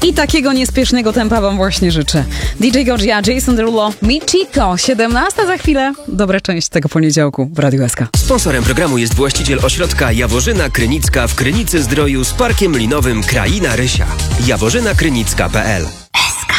I takiego niespiesznego tempa wam właśnie życzę. DJ Godzia, Jason Derulo, Michiko, 17 za chwilę. Dobra część tego poniedziałku w Radiu SK. Sponsorem programu jest właściciel ośrodka Jaworzyna Krynicka w Krynicy Zdroju z Parkiem Linowym Kraina Rysia. jaworzynakrynicka.pl